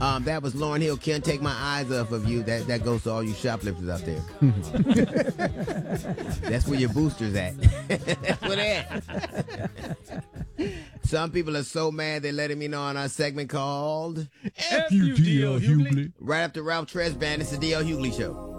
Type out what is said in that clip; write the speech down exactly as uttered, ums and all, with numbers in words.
Um, that was Lauryn Hill. Can't take my eyes off of you. That that goes to all you shoplifters out there. That's where your boosters at. That's where they at. Some people are so mad they're letting me know on our segment called F U D L Hughley. Right after Ralph Tresvant, it's the D L Hughley Show.